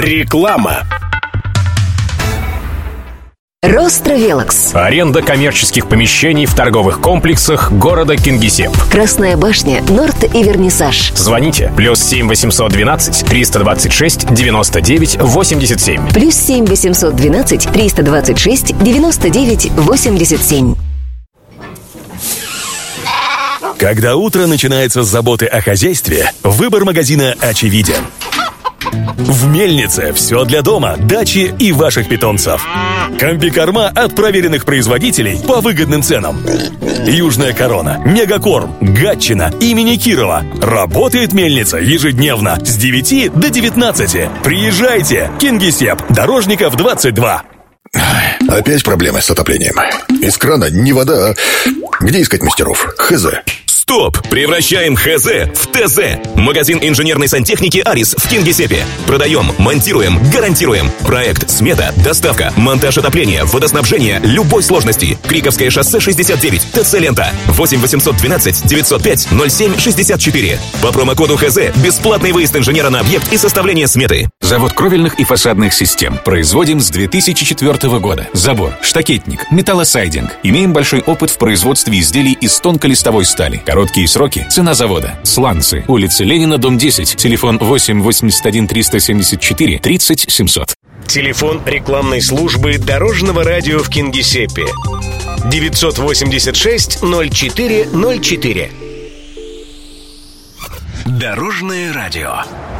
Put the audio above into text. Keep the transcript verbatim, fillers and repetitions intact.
Реклама. Ростровелокс. Аренда коммерческих помещений в торговых комплексах города Кингисепп. Красная башня, Норд и Вернисаж. Звоните. Плюс семь восемьсот двенадцать триста двадцать шесть девяносто девять восемьдесят семь. Плюс семь восемьсот двенадцать триста двадцать шесть девяносто девять восемьдесят семь. Когда утро начинается с заботы о хозяйстве, выбор магазина очевиден. В Мельнице все для дома, дачи и ваших питомцев. Комбикорма от проверенных производителей по выгодным ценам. Южная корона, Мегакорм, Гатчина, имени Кирова. Работает Мельница ежедневно с девяти до девятнадцати. Приезжайте! Кингисепп, Дорожников, двадцать два. Опять проблемы с отоплением. Из крана не вода, а... Где искать мастеров? Хз. Стоп! Превращаем ХЗ в ТЗ. Магазин инженерной сантехники «Арис» в Кингисеппе. Продаем, монтируем, гарантируем. Проект, смета, доставка, монтаж отопления, водоснабжение любой сложности. Криковское шоссе шестьдесят девять, ТЦ «Лента». восемь восемьсот двенадцать девятьсот пять ноль семь шестьдесят четыре. По промокоду ХЗ бесплатный выезд инженера на объект и составление сметы. Завод кровельных и фасадных систем. Производим с две тысячи четвёртого года. Забор, штакетник, металлосайдинг. Имеем большой опыт в производстве изделий из тонколистовой стали. Короткие сроки. Цена завода. Сланцы. Улица Ленина, дом десять. Телефон восемь восемьдесят один триста семьдесят четыре тридцать семьсот. Телефон рекламной службы Дорожного радио в Кингисеппе. девятьсот восемьдесят шесть ноль четыре ноль четыре. Дорожное радио.